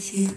you.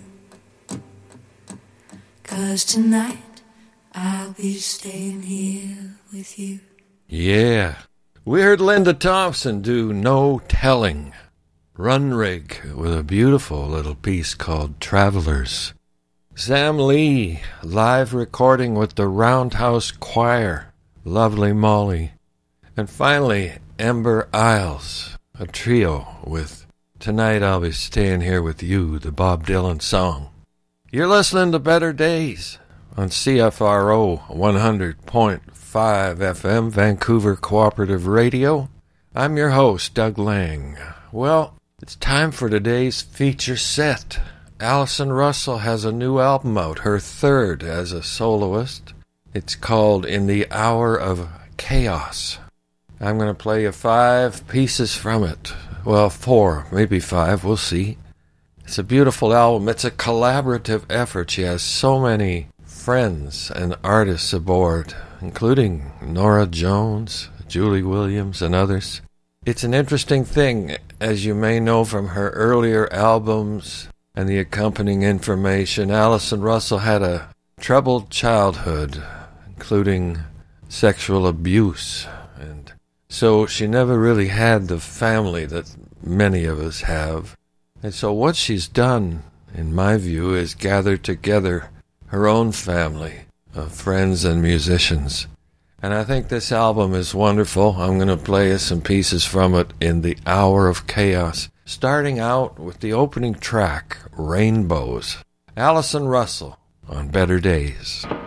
'Cause tonight I'll be staying here with you. Yeah. We heard Linda Thompson do No Telling. Runrig with a beautiful little piece called Travelers. Sam Lee, live recording with the Roundhouse Choir. Lovely Molly. And finally, Ember Isles, a trio with Tonight I'll Be Staying Here With You, the Bob Dylan song. You're listening to Better Days on CFRO 100.5 FM, Vancouver Cooperative Radio. I'm your host, Doug Lang. Well, it's time for today's feature set. Allison Russell has a new album out, her third as a soloist. It's called In the Hour of Chaos. I'm going to play you 5 pieces from it. Well, 4, maybe 5, we'll see. It's a beautiful album. It's a collaborative effort. She has so many friends and artists aboard, including Nora Jones, Julie Williams, and others. It's an interesting thing, as you may know from her earlier albums and the accompanying information. Allison Russell had a troubled childhood, including sexual abuse, and so she never really had the family that many of us have. And so what she's done, in my view, is gather together her own family of friends and musicians. And I think this album is wonderful. I'm going to play you some pieces from it in the Hour of Chaos, starting out with the opening track, Rainbows. Allison Russell on Better Days.